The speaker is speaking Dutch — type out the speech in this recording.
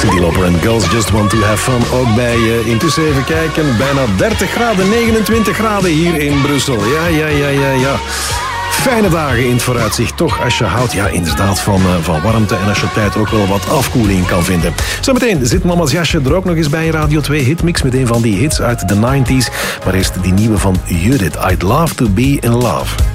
Cyndi Lauper en Girls Just Want To Have Fun. Ook bij intussen even kijken, bijna 30 graden, 29 graden hier in Brussel. Ja. Fijne dagen in het vooruitzicht. Toch, als je houdt inderdaad van warmte en als je tijd ook wel wat afkoeling kan vinden. Zometeen zit mama's jasje er ook nog eens bij Radio 2 Hitmix met een van die hits uit de 90s. Maar eerst die nieuwe van Judith, I'd Love To Be In Love.